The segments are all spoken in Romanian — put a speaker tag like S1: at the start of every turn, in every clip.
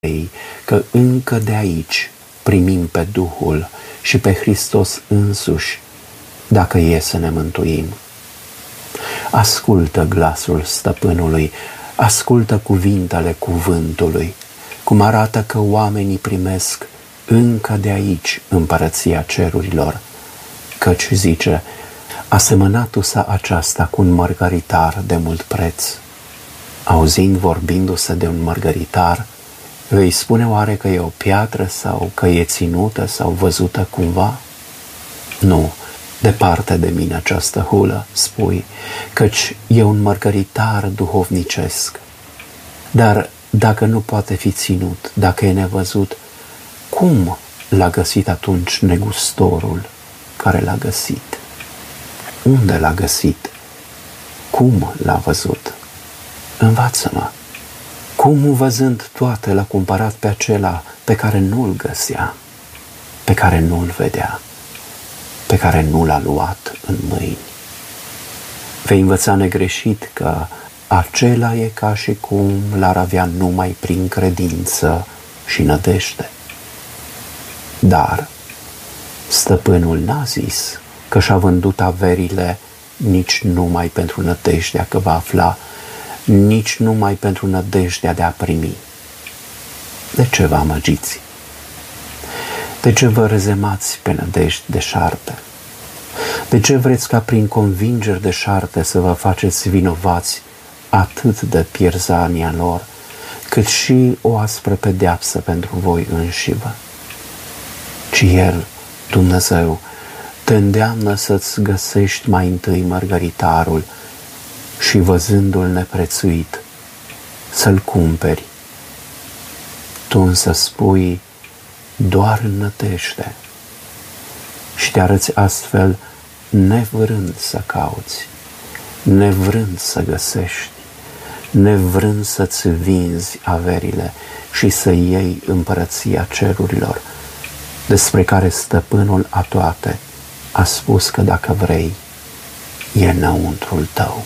S1: că încă de aici primim pe Duhul și pe Hristos însuși, dacă e să ne mântuim. Ascultă glasul Stăpânului, ascultă cuvintele cuvântului, cum arată că oamenii primesc încă de aici împărăția cerurilor, căci zice, asemănatu-se aceasta cu un mărgăritar de mult preț. Auzind vorbindu-se de un mărgăritar, vei spune oare că e o piatră sau că e ținută sau văzută cumva? Nu, departe de mine această hulă, spui, căci e un mărgăritar duhovnicesc. Dar dacă nu poate fi ținut, dacă e nevăzut, cum l-a găsit atunci negustorul care l-a găsit? Unde l-a găsit? Cum l-a văzut? Învață-mă. Cum, văzând toate, l-a cumpărat pe acela pe care nu-l găsea, pe care nu-l vedea, pe care nu l-a luat în mâini? Vei învăța negreșit că acela e ca și cum l-ar avea numai prin credință și nădejde. Dar Stăpânul n-a zis că și-a vândut averile nici numai pentru nădejdea că va afla, nici numai pentru nădejdea de a primi. De ce vă amăgiți? De ce vă rezemați pe nădejde de șarpe? De ce vreți ca prin convingeri de șarpe să vă faceți vinovați atât de pierzania lor, cât și o aspră pedeapsă pentru voi înșivă? Ci El, Dumnezeu, te îndeamnă să-ți găsești mai întâi mărgăritarul și, văzându-l neprețuit, să-l cumperi. Tu însă spui doar în nădejde și te arăți astfel nevrând să cauți, nevrând să găsești, nevrând să-ți vinzi averile și să iei împărăția cerurilor, despre care Stăpânul a toate a spus că dacă vrei, e înăuntrul tău.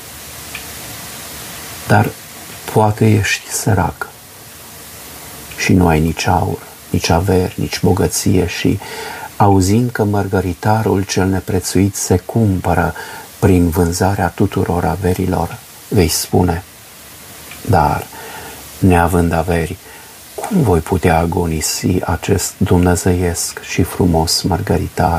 S1: Dar poate ești sărac și nu ai nici aur, nici averi, nici bogăție și, auzind că mărgăritarul cel neprețuit se cumpără prin vânzarea tuturor averilor, vei spune, dar, neavând averi, cum voi putea agonisi acest dumnezeiesc și frumos mărgăritar?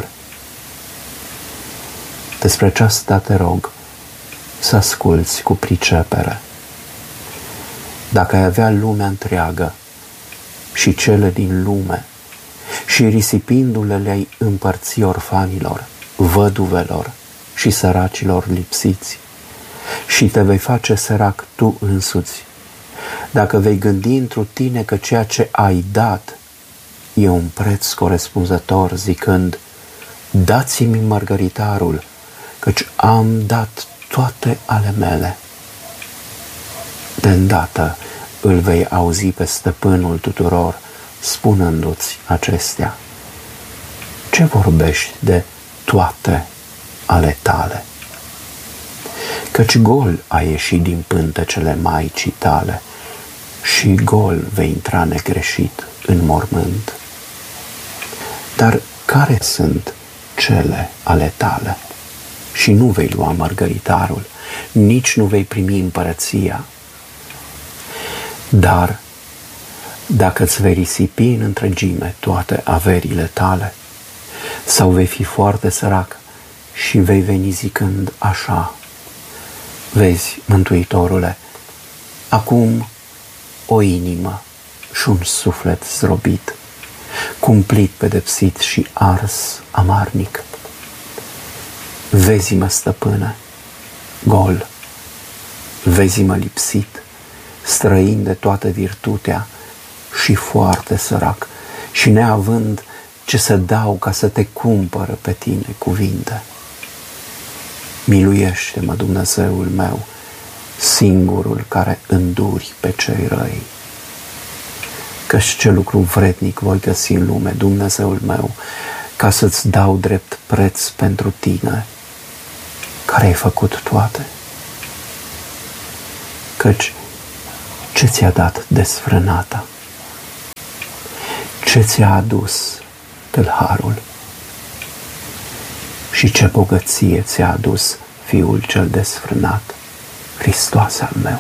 S1: Despre aceasta te rog să asculți cu pricepere. Dacă ai avea lumea întreagă și cele din lume și risipindu-le le-ai împărți orfanilor, văduvelor și săracilor lipsiți și te vei face sărac tu însuți, dacă vei gândi întru tine că ceea ce ai dat e un preț corespunzător, zicând, dați-mi mărgăritarul, căci am dat toate ale mele, de îndată îl vei auzi pe Stăpânul tuturor spunându-ți acestea. Ce vorbești de toate ale tale? Căci gol ai ieșit din pântecele Maicii tale și gol vei intra negreșit în mormânt. Dar care sunt cele ale tale? Și nu vei lua mărgăritarul, nici nu vei primi împărăția. Dar dacă îți vei risipi în întregime toate averile tale, sau vei fi foarte sărac și vei veni zicând așa, vezi, Mântuitorule, acum o inimă și un suflet zdrobit, cumplit, pedepsit și ars amarnic. Vezi-mă, Stăpâne, gol, vezi-mă lipsit, străin de toată virtutea și foarte sărac și neavând ce să dau ca să te cumpără pe tine cuvinte. Miluiește-mă, Dumnezeul meu, singurul care înduri pe cei răi. Căci ce lucru vrednic voi găsi în lume, Dumnezeul meu, ca să-ți dau drept preț pentru tine, care ai făcut toate. Căci ce ți-a dat desfrânata? Ce ți-a adus tâlharul? Și ce bogăție ți-a adus Fiul cel desfrânat, Hristoase al meu?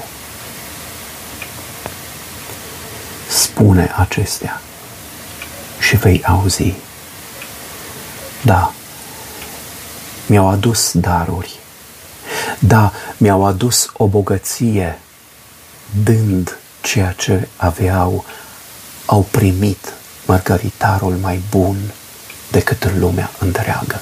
S1: Spune acestea și vei auzi. Da, mi-au adus daruri. Da, mi-au adus o bogăție, dând ceea ce aveau, au primit mărgăritarul mai bun decât lumea întreagă.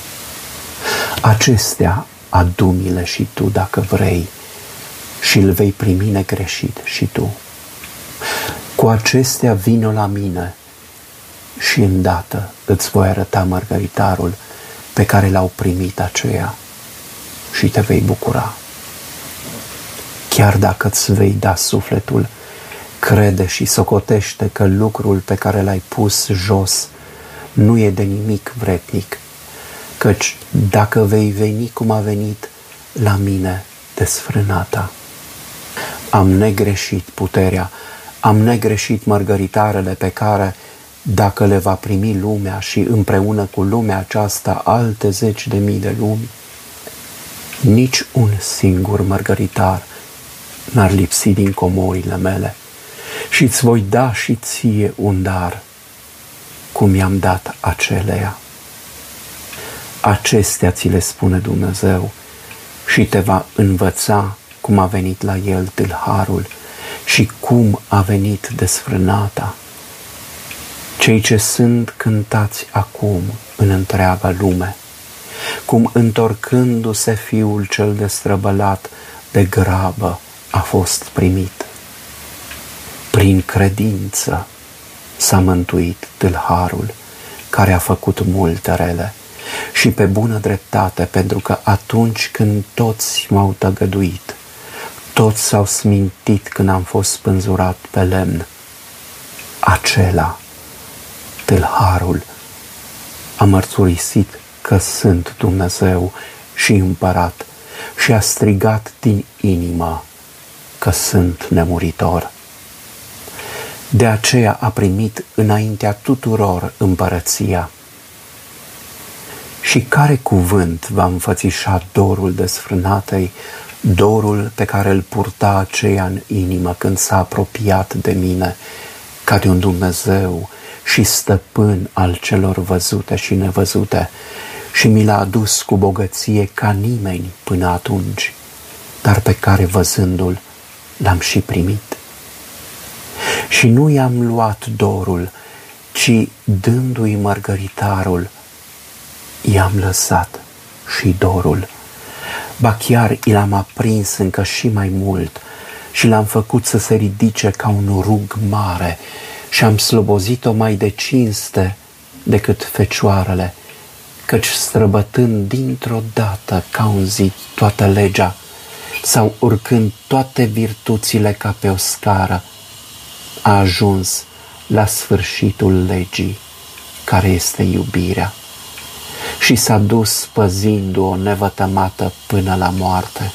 S1: Acestea adu-mi-le și tu dacă vrei și îl vei primi negreșit și tu. Cu acestea vină la mine și îndată îți voi arăta mărgăritarul pe care l-au primit aceia și te vei bucura. Chiar dacă îți vei da sufletul, crede și socotește că lucrul pe care l-ai pus jos nu e de nimic vrednic, căci dacă vei veni cum a venit la mine desfrânata, am negreșit puterea, am negreșit mărgăritarele pe care, dacă le va primi lumea și împreună cu lumea aceasta alte 10.000 de lumi, nici un singur mărgăritar n-ar lipsi din comorile mele și îți voi da și ție un dar, cum i-am dat aceleia. Acestea ți le spune Dumnezeu și te va învăța cum a venit la el tâlharul și cum a venit desfrânata. Cei ce sunt cântați acum în întreaga lume, cum întorcându-se Fiul cel destrăbălat de grabă a fost primit. Prin credință s-a mântuit tâlharul care a făcut multe rele și pe bună dreptate, pentru că atunci când toți m-au tăgăduit, toți s-au smintit când am fost spânzurat pe lemn, acela, tâlharul, a mărturisit că sunt Dumnezeu și împărat și a strigat din inimă că sunt nemuritor. De aceea a primit înaintea tuturor împărăția. Și care cuvânt va înfățișa dorul desfrânatei, dorul pe care îl purta aceea în inimă când s-a apropiat de mine ca de un Dumnezeu și stăpân al celor văzute și nevăzute și mi l-a adus cu bogăție ca nimeni până atunci, dar pe care văzându-l l-am și primit. Și nu i-am luat dorul, ci dându-i mărgăritarul, i-am lăsat și dorul. Ba chiar i l-am aprins încă și mai mult și l-am făcut să se ridice ca un rug mare și am slobozit-o mai de cinste decât fecioarele, căci străbătând dintr-o dată ca un zid toată legea sau urcând toate virtuțile ca pe o scară, a ajuns la sfârșitul legii, care este iubirea, și s-a dus păzindu-o nevătămată până la moarte.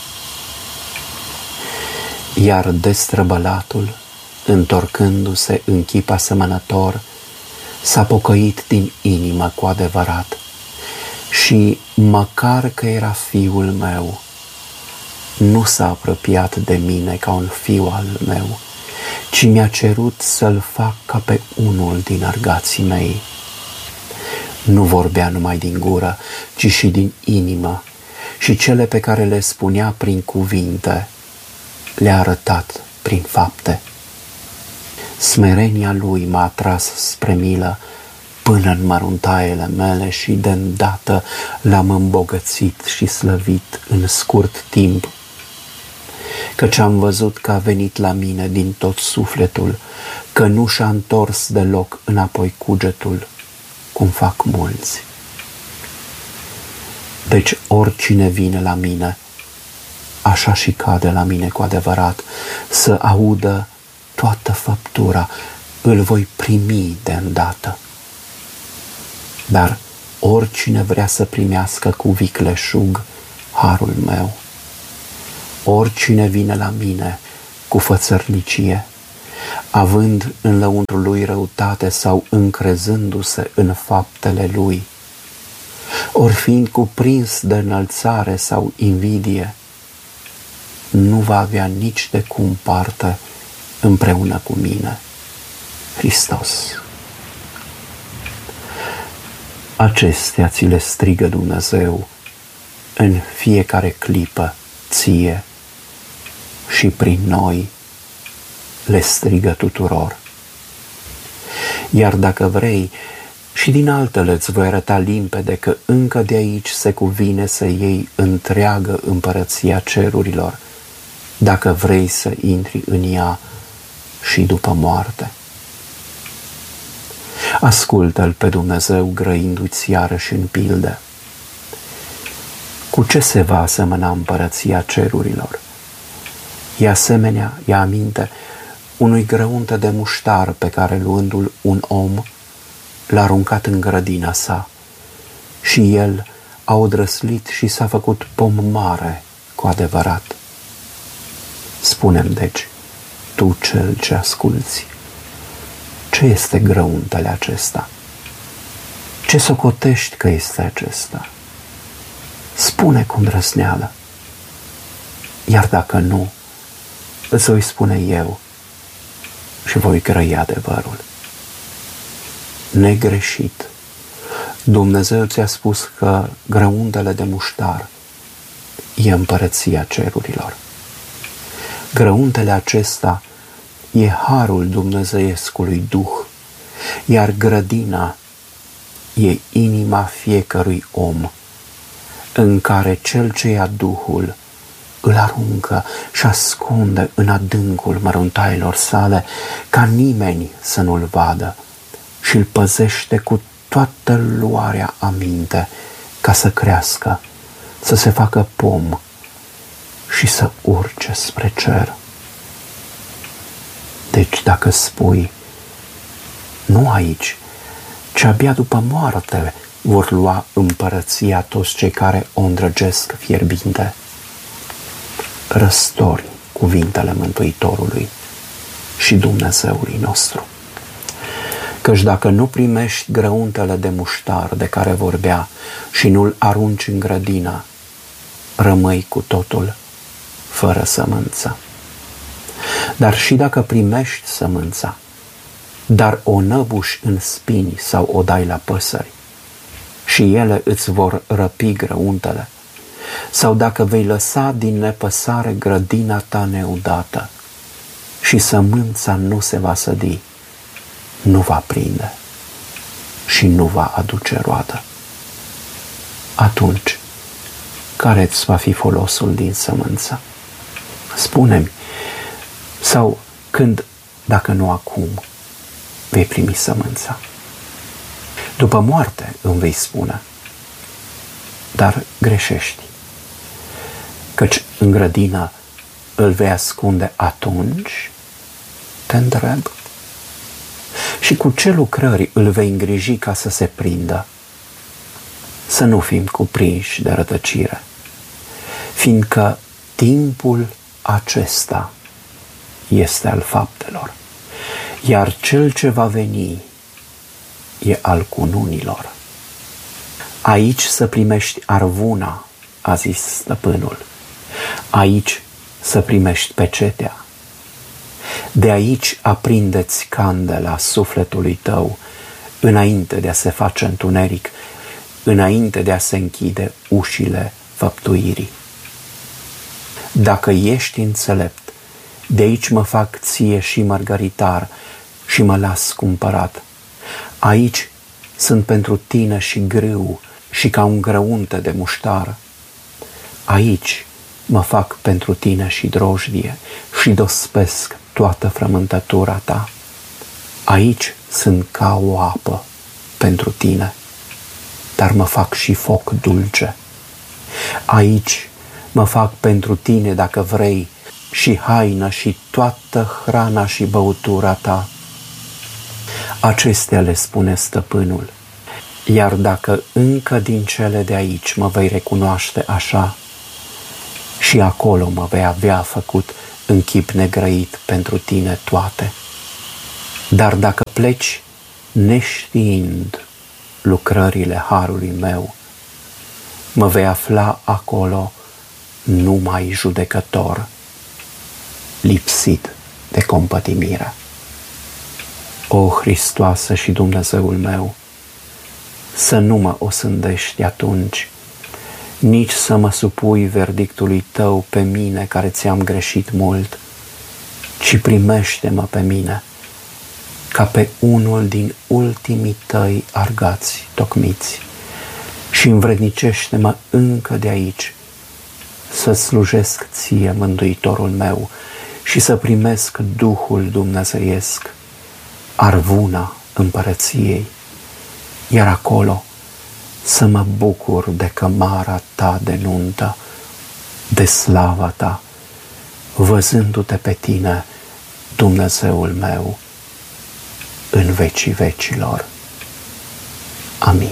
S1: Iar destrăbălatul, întorcându-se în chip asemănător, s-a pocăit din inimă cu adevărat și, măcar că era fiul meu, nu s-a apropiat de mine ca un fiu al meu, ci mi-a cerut să-l fac ca pe unul din argații mei. Nu vorbea numai din gură, ci și din inimă, și cele pe care le spunea prin cuvinte le-a arătat prin fapte. Smerenia lui m-a atras spre milă până în măruntaiele mele și de îndată l-am îmbogățit și slăvit în scurt timp, căci am văzut că a venit la mine din tot sufletul, că nu și-a întors deloc înapoi cugetul, cum fac mulți. Deci oricine vine la mine, așa și cade la mine cu adevărat, să audă toată făptura, îl voi primi de îndată. Dar oricine vrea să primească cu vicleșug harul meu, oricine vine la mine cu fățărnicie având în lăuntrul lui răutate sau încrezându-se în faptele lui, ori fiind cuprins de înălțare sau invidie, nu va avea nici de cum parte împreună cu mine, Hristos. Acestea ți le strigă Dumnezeu în fiecare clipă ție și prin noi le strigă tuturor. Iar dacă vrei, și din altele îți voi arăta limpede că încă de aici se cuvine să iei întreagă împărăția cerurilor, dacă vrei să intri în ea și după moarte. Ascultă-L pe Dumnezeu grăindu-ți iarăși în pilde. Cu ce se va asemăna împărăția cerurilor? E asemenea, ia aminte, unui grăunte de muștar pe care, luându-l un om, l-a aruncat în grădina sa și el a odrăslit și s-a făcut pom mare cu adevărat. Spune-mi, deci, tu cel ce asculți, ce este grăuntele acesta? Ce socotești că este acesta? Spune cu îndrăzneală. Iar dacă nu, îți voi spune eu și voi grăi adevărul. Negreșit, Dumnezeu ți-a spus că grăuntele de muștar e împărăția cerurilor. Grăuntele acesta e harul dumnezeiescului Duh, iar grădina e inima fiecărui om, în care cel ce ia Duhul îl aruncă și ascunde în adâncul măruntailor sale, ca nimeni să nu-l vadă, și îl păzește cu toată luarea aminte, ca să crească, să se facă pom și să urce spre cer. Deci dacă spui, nu aici, ci abia după moarte vor lua împărăția toți cei care o îndrăgesc fierbinte, răstori cuvintele Mântuitorului și Dumnezeului nostru. Căci dacă nu primești grăuntele de muștar de care vorbea și nu-l arunci în grădina, rămâi cu totul fără sămânță. Dar și dacă primești sămânța, dar o năbuși în spini sau o dai la păsări, și ele îți vor răpi grăuntele, sau dacă vei lăsa din nepăsare grădina ta neudată și sămânța nu se va sădi, nu va prinde și nu va aduce roadă. Atunci, care îți va fi folosul din sămânță? Spune-mi, sau când, dacă nu acum, vei primi sămânța? După moarte îmi vei spune, dar greșești, căci în grădină îl vei ascunde atunci, te întreb. Și cu ce lucrări îl vei îngriji ca să se prindă? Să nu fim cuprinși de rătăcire, fiindcă timpul acesta este al faptelor, iar cel ce va veni e al cununilor. Aici să primești arvuna, a zis stăpânul, aici să primești pecetea. De aici aprindeți candela sufletului tău, înainte de a se face întuneric, înainte de a se închide ușile făptuirii. Dacă ești înțelept, de aici mă fac ție și mărgăritar și mă las cumpărat. Aici sunt pentru tine și grâu și ca un grăunte de muștar. Aici mă fac pentru tine și drojdie și dospesc toată frământătura ta. Aici sunt ca o apă pentru tine, dar mă fac și foc dulce. Aici mă fac pentru tine, dacă vrei, și haină și toată hrana și băutura ta. Acestea le spune stăpânul, iar dacă încă din cele de aici mă vei recunoaște așa, și acolo mă vei avea făcut în chip negrăit pentru tine toate. Dar dacă pleci neștiind lucrările harului meu, mă vei afla acolo numai judecător, lipsit de compătimire. O, Hristoasă și Dumnezeul meu, să nu mă osândești atunci, nici să mă supui verdictului tău pe mine care ți-am greșit mult, ci primește-mă pe mine ca pe unul din ultimii tăi argați tocmiți și învrednicește-mă încă de aici să slujesc ție, Mântuitorul meu, și să primesc Duhul dumnezeiesc, arvuna împărăției, iar acolo să mă bucur de cămara ta de nuntă, de slava ta, văzându-te pe tine, Dumnezeul meu, în vecii vecilor. Amin.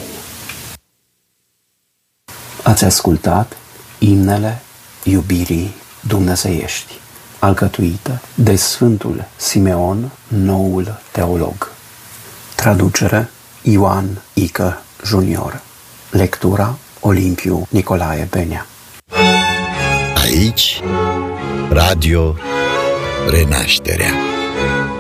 S1: Ați ascultat Imnele iubirii dumnezeiești, alcătuită de Sfântul Simeon, noul teolog. Traducere Ioan Ică Junior. Lectura Olimpiu Nicolae Benea.
S2: Aici, Radio Renașterea.